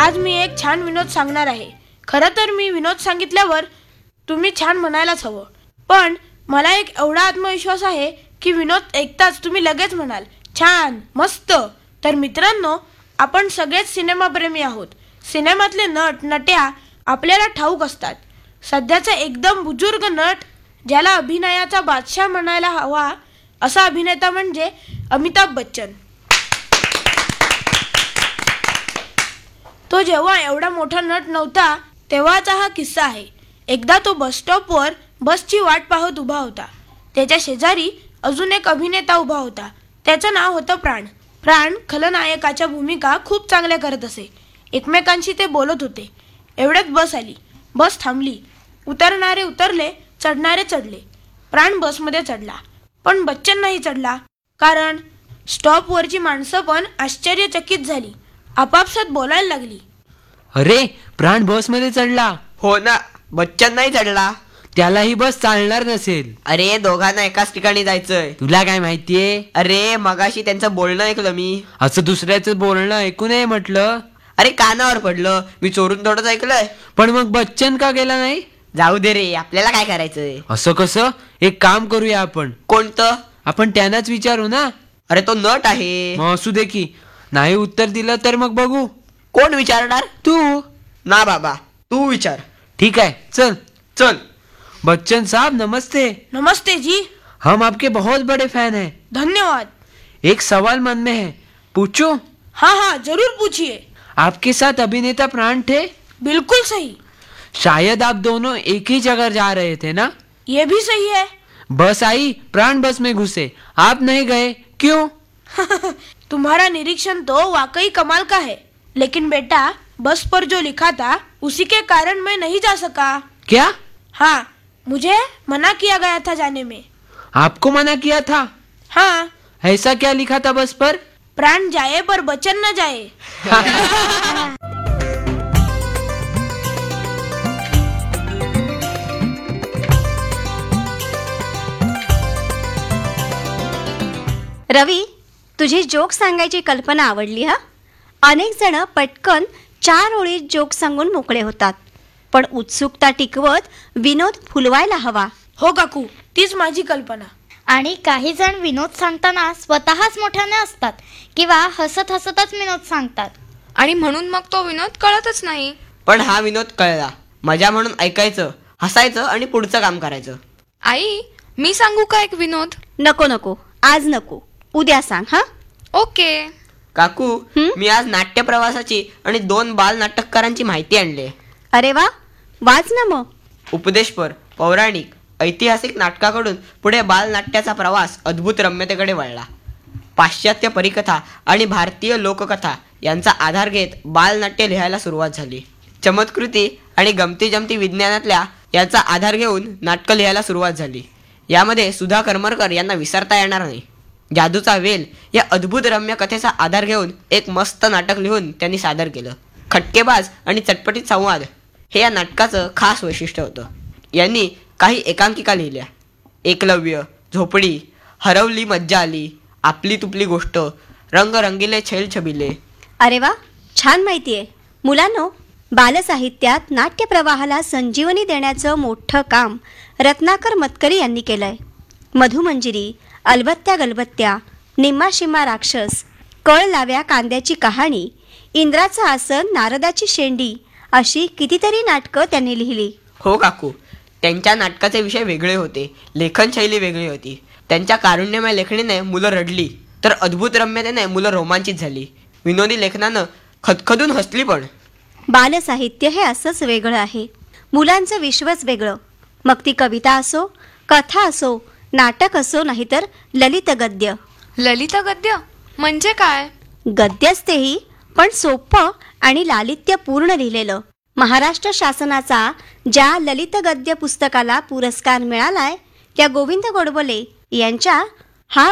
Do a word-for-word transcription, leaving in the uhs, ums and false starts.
आज मी एक छान विनोद सांगणार आहे. खरं तर मी विनोद सांगितल्यावर तुम्ही छान म्हणायलाच हवं, पण मला एक एवढा आत्मविश्वास आहे की विनोद ऐकताच तुम्ही लगेच म्हणाल छान, मस्त. तर मित्रांनो, आपण सगळेच सिनेमाप्रेमी आहोत. सिनेमातले नट नट्या आपल्याला ठाऊक असतात. सध्याचा एकदम बुजुर्ग नट, ज्याला अभिनयाचा बादशाह म्हणायला हवा असा अभिनेता म्हणजे अमिताभ बच्चन. तो जेव्हा एवढा मोठा नट नव्हता तेव्हाचा हा किस्सा आहे. एकदा तो बस स्टॉपवर बसची वाट पाहत उभा होता. त्याच्या शेजारी अजून एक अभिनेता उभा होता. त्याचं नाव होतं प्राण. प्राण खलनायकाच्या भूमिका खूप चांगल्या करत असे. एकमेकांशी ते बोलत होते. एवढ्यात बस आली. बस थांबली. उतरणारे उतरले, चढणारे चढले. प्राण बसमध्ये चढला, पण बच्चन नाही चढला. कारण स्टॉपवरची माणसं पण आश्चर्यचकित झाली. आपापसात बोलायला लागली. अरे, प्राण बसमध्ये चढला. हो ना, बच्चन नाही चढला. त्याला ही बस चालणार नसेल. अरे, दोघांना एकाच ठिकाणी जायचंय. तुला काय माहितीये? अरे, मगाशी त्यांचं बोलणं ऐकलं मी. असं दुसऱ्याचं बोलणं ऐकू नये म्हटलं. अरे, कानावर पडलं. मी चोरून थोडंच ऐकलंय. पण मग बच्चन का गेला नाही? जाऊ दे रे, आपल्याला काय करायचंय. असं कसं? एक काम करूया आपण. कोणतं? आपण त्यांनाच विचारू ना. अरे, तो नट आहे. मग असू दे की. नाही उत्तर दिलं तर मग बघू. कोण विचारणार? तू. ना बाबा, तू विचार. ठीक आहे, चल. चल. बच्चन साहब, नमस्ते. नमस्ते जी. हम आपके बहुत बड़े फैन हैं. धन्यवाद. एक सवाल मन में है, पूछूं? हाँ हाँ, जरूर पूछिए. आपके साथ अभिनेता प्राण थे? बिल्कुल सही. शायद आप दोनों एक ही जगह जा रहे थे ना? ये भी सही है. बस आई, प्राण बस में घुसे, आप नहीं गए, क्यों? तुम्हारा निरीक्षण तो वाकई कमाल का है, लेकिन बेटा, बस पर जो लिखा था उसी के कारण मैं नहीं जा सका. क्या? हाँ, मुझे मना किया गया था जाने में. आपको मना किया था? हाँ. ऐसा क्या लिखा था बस पर? प्राण जाए पर बच्चन न जाए. रवी, तुझी जोक सांगायची कल्पना आवडली. हा, अनेक जण पटकन चार ओळीत जोक सांगून मोकळे होतात, पण उत्सुकता टिकवत विनोद फुलवायला हवा. हो काकू, तीच माझी कल्पना. आणि काही जण विनोद सांगताना स्वतःच मोठ्याने असतात किंवा हसत हसतच विनोद सांगतात, आणि म्हणून मग तो विनोद कळतच नाही. पण हा विनोद कळला. मजा म्हणून ऐकायचं, हसायचं आणि पुढचं काम करायचं. आई, मी सांगू का एक विनोद? नको नको, आज नको, उद्या सांग. हा, ओके. काकू, हं? मी आज नाट्य प्रवासाची आणि दोन बाल नाटककारांची माहिती आणली. अरे वा, वाच ना मग. उपदेशपर, पौराणिक, ऐतिहासिक नाटकाकडून पुढे बालनाट्याचा प्रवास अद्भुत रम्यतेकडे वळला. पाश्चात्य परिकथा आणि भारतीय लोककथा यांचा आधार घेत बालनाट्य लिहायला सुरुवात झाली. चमत्कृती आणि गमती जमती विज्ञानातल्या याचा आधार घेऊन नाटकं लिहायला सुरुवात झाली. यामध्ये सुधा करमरकर यांना विसरता येणार नाही. जादूचा वेल या अद्भुत रम्य कथेचा आधार घेऊन एक मस्त नाटक लिहून त्यांनी सादर केलं. खटकेबाज आणि चटपटीत संवाद हे या नाटकाचं खास वैशिष्ट्य होतं. यांनी काही एकांकिका लिहिल्या. एकलव्य, झोपडी, हरवली मज्जा आली, आपली तुपली गोष्ट, रंग रंगिले छैल छबिले. अरे वा, छान माहिती आहे. मुलांनो, बालसाहित्यात नाट्यप्रवाहाला संजीवनी देण्याचं मोठं काम रत्नाकर मतकरी यांनी केलंय. मधुमंजिरी, अलबत्त्या गलबत्त्या, निम्मा शिम्मा राक्षस, कळ लाव्या कांद्याची कहाणी, इंद्राचं आसन, नारदाची शेंडी अशी कितीतरी नाटकं त्यांनी लिहिली. हो काकू, त्यांच्या नाटकाचे विषय वेगळे होते, लेखनशैली वेगळी होती. त्यांच्या कारुण्यमय लेखणीने मुलं रडली, तर अद्भुत रम्यतेने मुलं रोमांचित झाली. विनोदी लेखनानं खदखदून हसली पण. बालसाहित्य हे असंच वेगळं आहे. मुलांचं विश्वच वेगळं. मग ती कविता असो, कथा असो, नाटक असो, नाहीतर ललित गद्य. ललित गद्य म्हणजे काय? गद्यच तेही, पण सोपं आणि लालित्यपूर्ण लिहिलेलं. महाराष्ट्र शासनाचा ज्या ललित गद्य पुस्तकाला पुरस्कार मिळालाय त्या गोविंद गोडबोले यांच्या